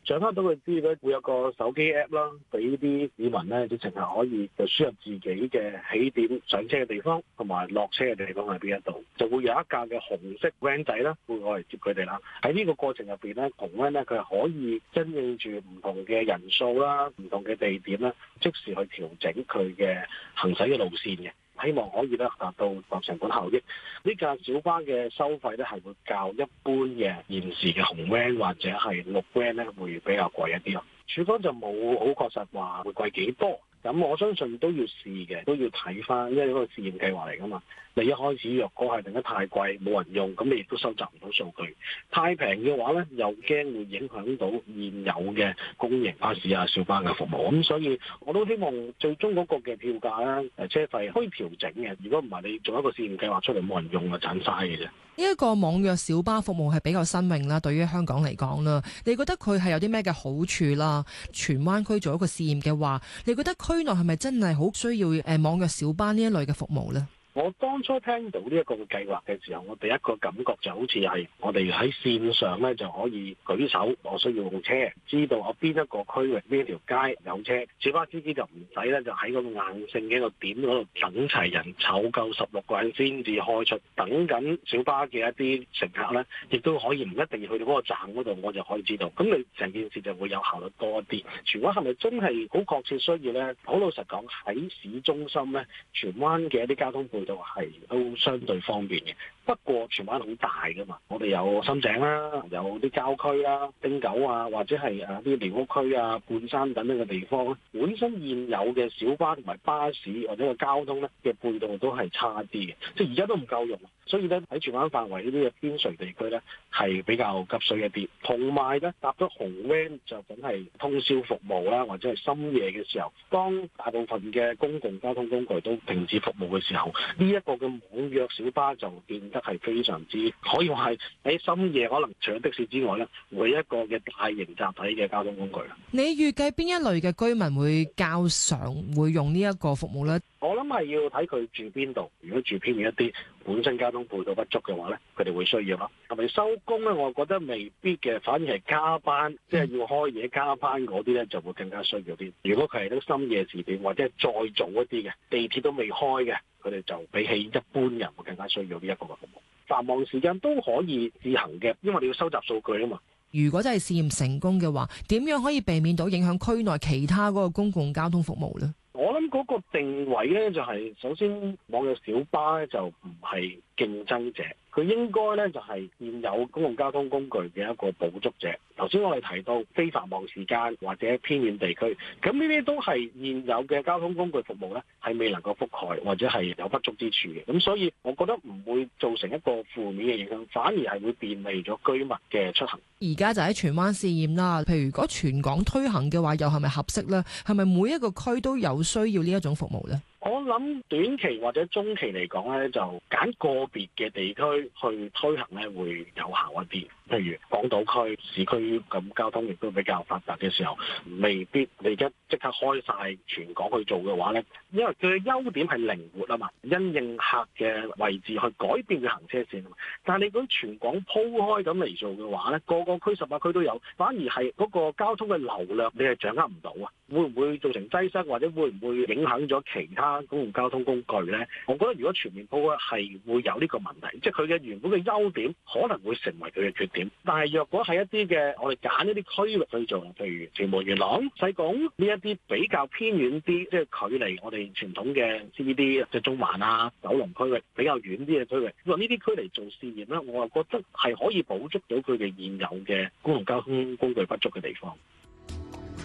掌握到嘅資料會有個手機 app 啦，俾啲市民咧直情係可以就輸入自己嘅起點、上車嘅地方同埋落車嘅地方喺邊一度，就會有一架嘅紅色 van 仔啦，會過嚟接佢哋啦。喺呢個過程入邊咧，紅 van 咧佢係可以因應住唔同嘅人數啦、唔同嘅地點啦，即時去調整佢嘅行駛嘅路線嘅。希望可以咧達到成本效益。呢架小巴嘅收費咧係會較一般嘅現時嘅紅 van 或者係綠 van 咧會比較貴一啲咯。處方就冇好確實話會貴幾多，咁我相信都要試嘅，都要睇翻，因為嗰個試驗計劃嚟噶嘛。你一開始若果係定得太貴，冇人用，咁你亦都收集唔到數據。太平嘅話咧，又驚會影響到現有嘅公營巴士啊、小巴嘅服務。咁所以我都希望最終嗰個嘅票價咧、車費可以調整嘅。如果唔係，你做一個試驗計劃出嚟冇人用啊，盞嘥嘅啫。 呢一個網約小巴服務係比較新穎啦，對於香港嚟講啦，你覺得佢係有啲咩嘅好處啦？荃灣區做一個試驗嘅話，你覺得區內係咪真係好需要網約小巴呢一類嘅服務呢？ 我當初聽到呢一個計劃嘅時候，我第一個感覺就好似係我哋喺線上咧就可以舉手，我需要用車，知道我邊一個區域邊一條街有車，小巴司機就唔使咧就喺嗰個硬性嘅一個點嗰度等齊人湊夠16個人先至開出，等緊小巴嘅一啲乘客咧，亦都可以唔一定要去到嗰個站嗰度，我就可以知道，咁你成件事就會有效率多一啲。荃灣係咪真係好確切需要咧？好老實講，喺市中心咧，荃灣嘅一啲交通就係都相對方便嘅，不過荃灣好大噶嘛，我哋有深井啦，有啲郊區啦、汀九啊，或者係啲寮屋區啊、半山等等嘅地方，本身現有嘅小巴同埋巴士或者個交通咧嘅配套都係差啲嘅，即係而家都唔夠用，所以咧喺荃灣範圍呢啲嘅邊陲地區咧係比較急需一啲，同埋咧搭咗紅 van 就梗係通宵服務啦，或者係深夜嘅時候，當大部分嘅公共交通工具都停止服務嘅時候，呢一個嘅網約小巴就變得係非常之可以話係喺深夜可能除咗的士之外咧，每一個嘅大型集體嘅交通工具。 你預計邊一類嘅居民會較常會用呢一個服務咧？ 我諗係要睇佢住邊度，如果住偏遠一啲，本身交通配套不足嘅話咧，佢哋會需要咯。係咪收工咧？我覺得未必嘅，反而係加班，即係要開嘢加班嗰啲咧，就會更加需要啲。如果佢係啲深夜時段或者係再早一啲嘅，地鐵都未開嘅，佢哋就比起一般人會更加需要呢一個服務。繁忙時間都可以自行嘅，因為你要收集數據啊嘛。 如果真係試驗成功嘅話，點樣可以避免到影響區內其他嗰個公共交通服務呢？ 我諗嗰個定位咧就係，首先網約小巴咧就唔係競爭者，佢應該咧就係現有公共交通工具嘅一個補足者。頭先我哋提到非繁忙時間或者偏遠地區，咁呢啲都係現有嘅交通工具服務咧係未能夠覆蓋或者係有不足之處嘅。咁所以我覺得唔會造成一個負面嘅影響，反而係會便利咗居民嘅出行。 而家就喺荃灣試驗啦，譬如如果全港推行嘅話，又係咪合適呢？係咪每一個區都有需要呢一種服務呢？ 我諗短期或者中期嚟講咧，就揀個別嘅地區去推行咧，會有效一啲。譬如港島區市區咁交通亦都比較發達嘅時候，未必你而家即刻開晒全港去做嘅話咧，因為佢嘅優點係靈活啊嘛，因應客嘅位置去改變佢行車線啊嘛。但係你講全港鋪開咁嚟做嘅話咧，個個區18區都有，反而係嗰個交通嘅流量你係掌握唔到啊，會唔會造成擠塞或者會唔會影響咗其他公共交通工具咧？我覺得如果全面鋪開係會有呢個問題，即係佢嘅原本嘅優點可能會成為佢嘅缺點。但係若果係一啲嘅我哋揀一啲區域去做，譬如屯門、元朗、西貢呢一啲比較偏遠啲，即係距離我哋傳統嘅 CBD 即係中環啊、九龍區域比較遠啲嘅區域，用呢啲區嚟做試驗咧，我覺得係可以補足到佢哋現有嘅公共交通工具不足嘅地方。